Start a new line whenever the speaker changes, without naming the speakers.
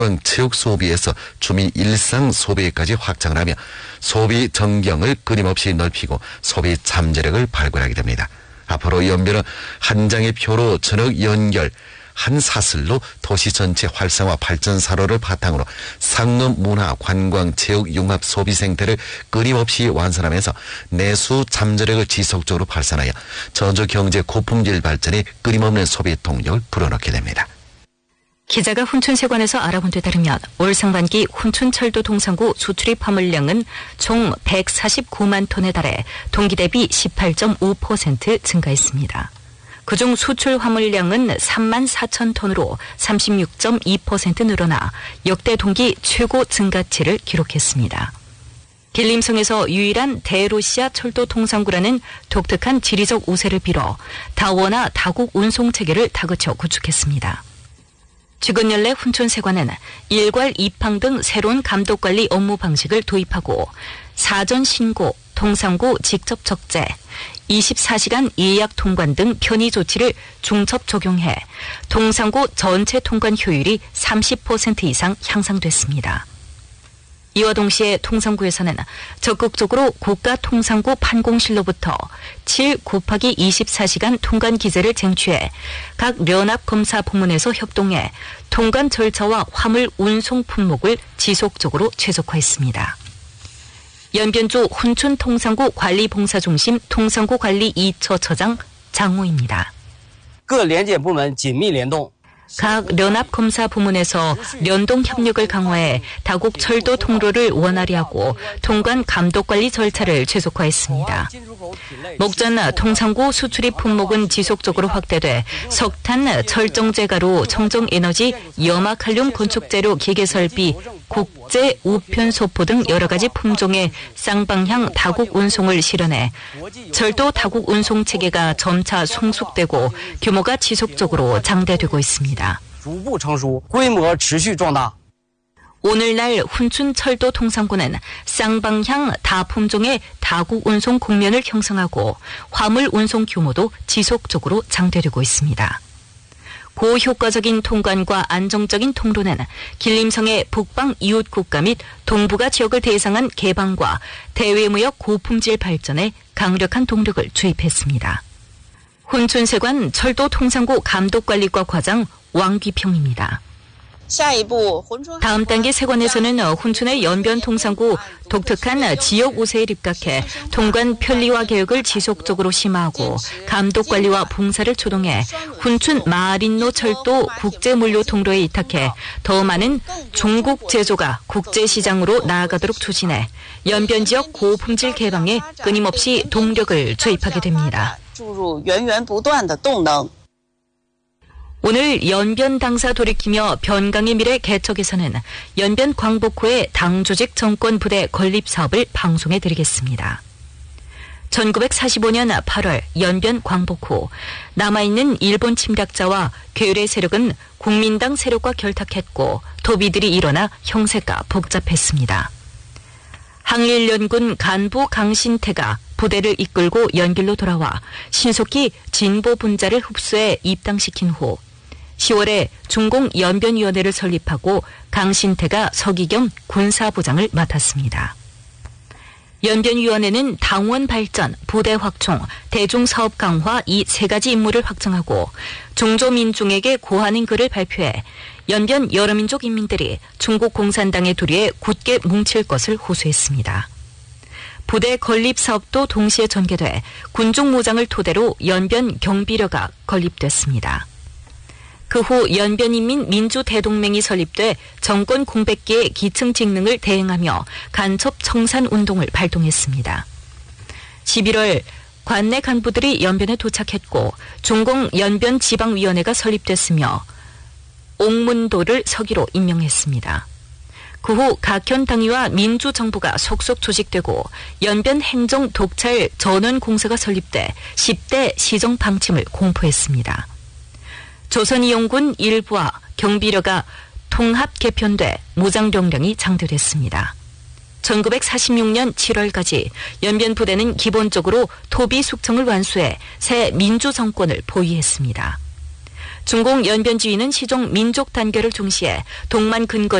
체육 소비에서 주민 일상 소비까지 확장을 하며 소비 전경을 끊임없이 넓히고 소비 잠재력을 발굴하게 됩니다. 앞으로 연변은 한 장의 표로 전역 연결, 한 사슬로 도시 전체 활성화 발전사로를 바탕으로 상업, 문화, 관광, 체육, 융합 소비 생태를 끊임없이 완성하면서 내수 잠재력을 지속적으로 발산하여 전주 경제 고품질 발전에 끊임없는 소비 동력을 불어넣게 됩니다.
기자가 훈춘세관에서 알아본 데 따르면 올 상반기 훈춘철도 동상구 수출입 화물량은 총 149만 톤에 달해 동기 대비 18.5% 증가했습니다. 그중 수출 화물량은 3만 4천 톤으로 36.2% 늘어나 역대 동기 최고 증가치를 기록했습니다. 길림성에서 유일한 대로시아 철도 통상구라는 독특한 지리적 우세를 빌어 다원화 다국 운송 체계를 다그쳐 구축했습니다. 최근 연내 훈춘세관은 일괄 입항 등 새로운 감독관리 업무 방식을 도입하고 사전 신고, 통상구 직접 적재, 24시간 예약 통관 등 편의 조치를 중첩 적용해 통상구 전체 통관 효율이 30% 이상 향상됐습니다. 이와 동시에 통상구에서는 적극적으로 국가통상구 판공실로부터 7/24시간 통관 기재를 쟁취해 각 연합검사 부문에서 협동해 통관 절차와 화물 운송 품목을 지속적으로 최적화했습니다. 연변주 훈춘통상구 관리봉사중심 통상구 관리 2처 처장 장호입니다.
各联检部门紧密联动
각 연합검사 부문에서 연동 협력을 강화해 다국 철도 통로를 원활히 하고 통관 감독관리 절차를 최적화했습니다. 목전 통상구 수출입 품목은 지속적으로 확대돼 석탄, 철정제가루, 청정에너지, 염화칼륨 건축재료 기계설비, 국제 우편소포 등 여러 가지 품종의 쌍방향 다국 운송을 실현해 철도 다국 운송 체계가 점차 성숙되고 규모가 지속적으로 장대되고 있습니다. 오늘날 훈춘철도 통상구는 쌍방향 다품종의 다국 운송 국면을 형성하고 화물 운송 규모도 지속적으로 장대되고 있습니다. 고효과적인 통관과 안정적인 통로는 길림성의 북방 이웃 국가 및 동북아 지역을 대상한 개방과 대외무역 고품질 발전에 강력한 동력을 주입했습니다. 훈춘세관 철도 통상구 감독관리과 과장 왕귀평입니다. 다음 단계 세관에서는 훈춘의 연변통상구 독특한 지역 우세에 입각해 통관 편리화 계획을 지속적으로 심화하고 감독관리와 봉사를 초동해 훈춘 마린노 철도 국제물류 통로에 이탁해 더 많은 중국 제조가 국제시장으로 나아가도록 추진해 연변 지역 고품질 개방에 끊임없이 동력을 주입하게 됩니다. 오늘 연변 당사 돌이키며 변강의 미래 개척에서는 연변 광복호의 당조직 정권 부대 건립 사업을 방송해 드리겠습니다. 1945년 8월 연변 광복호, 남아있는 일본 침략자와 괴뢰 세력은 국민당 세력과 결탁했고 도비들이 일어나 형세가 복잡했습니다. 항일연군 간부 강신태가 부대를 이끌고 연길로 돌아와 신속히 진보 분자를 흡수해 입당시킨 후 10월에 중공연변위원회를 설립하고 강신태가 서기 겸 군사부장을 맡았습니다. 연변위원회는 당원 발전, 부대 확충, 대중사업 강화 이 세 가지 임무를 확정하고 중조민중에게 고하는 글을 발표해 연변 여러 민족 인민들이 중국 공산당의 도리에 굳게 뭉칠 것을 호소했습니다. 부대 건립 사업도 동시에 전개돼 군중 무장을 토대로 연변 경비旅가 건립됐습니다. 그 후 연변인민 민주대동맹이 설립돼 정권 공백기의 기층 직능을 대행하며 간첩 청산 운동을 발동했습니다. 11월 관내 간부들이 연변에 도착했고 중공 연변 지방위원회가 설립됐으며 옥문도를 서기로 임명했습니다. 그 후 각현 당위와 민주정부가 속속 조직되고 연변 행정 독찰 전원공사가 설립돼 10대 시정 방침을 공포했습니다. 조선이용군 일부와 경비旅가 통합 개편돼 무장병력이 장대됐습니다. 1946년 7월까지 연변 부대는 기본적으로 토비 숙청을 완수해 새 민주정권을 보위했습니다. 중공 연변지위는 시종 민족 단결을 중시해 동만 근거